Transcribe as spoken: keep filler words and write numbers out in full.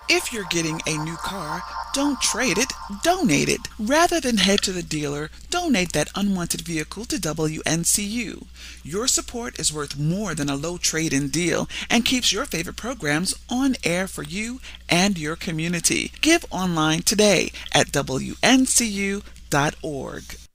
If you're getting a new car, don't trade it, donate it. Rather than head to the dealer, donate that unwanted vehicle to W N C U. Your support is worth more than a low trade-in deal and keeps your favorite programs on air for you and your community. Give online today at W N C U dot org.